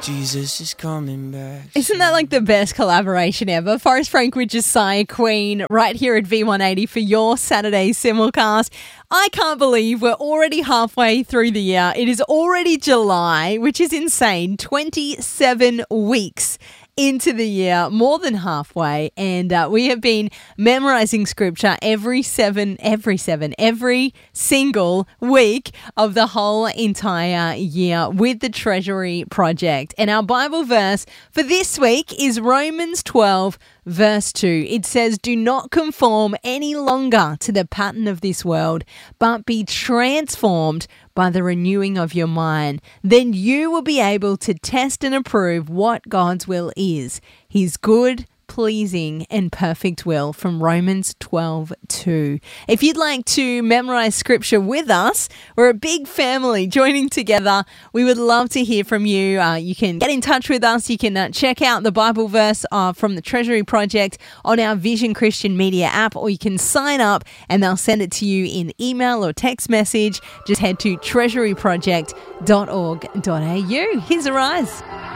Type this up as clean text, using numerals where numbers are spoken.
Jesus is coming back. Isn't that like the best collaboration ever? Forrest Frank with Josiah Queen right here at V180 for your Saturday simulcast. I can't believe we're already halfway through the year. It is already July, which is insane. 27 weeks into the year, more than halfway, and we have been memorizing scripture every single week of the whole entire year with the Treasury Project. And our Bible verse for this week is Romans 12 verse 2. It says, "Do not conform any longer to the pattern of this world, but be transformed by the renewing of your mind. Then you will be able to test and approve what God's will is, his good, pleasing and perfect will," from Romans 12:2. If you'd like to memorize scripture with us, we're a big family joining together. We would love to hear from you. You can get in touch with us. You can check out the Bible verse from the Treasury Project on our Vision Christian Media app, or you can sign up and they'll send it to you in email or text message. Just head to treasuryproject.org.au. Here's Arise.